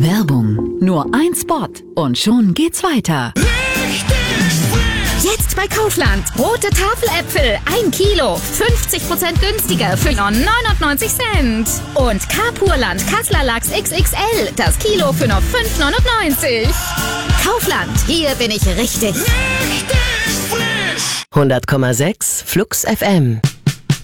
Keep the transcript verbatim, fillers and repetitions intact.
Werbung. Nur ein Spot und schon geht's weiter. Jetzt bei Kaufland. Rote Tafeläpfel. Ein Kilo. fünfzig Prozent günstiger für nur neunundneunzig Cent. Und Carpurland Kassler Lachs X X L. Das Kilo für nur fünf neunundneunzig. Kaufland. Hier bin ich richtig. hundert Komma sechs Flux F M.